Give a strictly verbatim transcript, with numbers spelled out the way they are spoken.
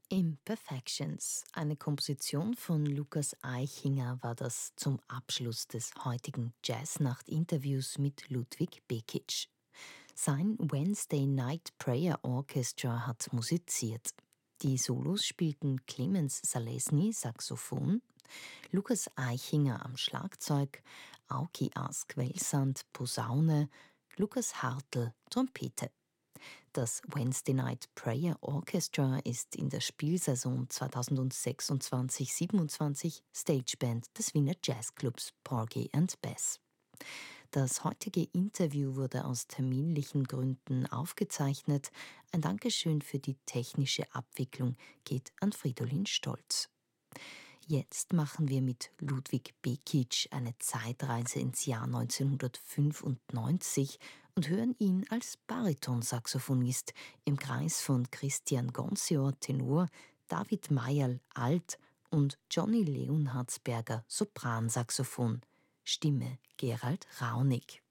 Imperfections, eine Komposition von Lukas Eichinger, war das zum Abschluss des heutigen Jazznacht-Interviews mit Ludwig Bekic. Sein Wednesday Night Prayer Orchestra hat musiziert. Die Solos spielten Clemens Salesny Saxophon, Lukas Eichinger am Schlagzeug, Auki Ask-Welsand Posaune, Lukas Hartl Trompete. Das Wednesday Night Prayer Orchestra ist in der Spielsaison zweitausendsechsundzwanzig siebenundzwanzig Stageband des Wiener Jazzclubs Porgy and Bess. Das heutige Interview wurde aus terminlichen Gründen aufgezeichnet. Ein Dankeschön für die technische Abwicklung geht an Fridolin Stolz. Jetzt machen wir mit Ludwig Bekic eine Zeitreise ins Jahr neunzehnhundertfünfundneunzig und hören ihn als Baritonsaxophonist im Kreis von Christian Gonsior Tenor, David Mayerl Alt und Johnny Leonhardsberger Sopransaxophon. Stimme Gerald Raunig.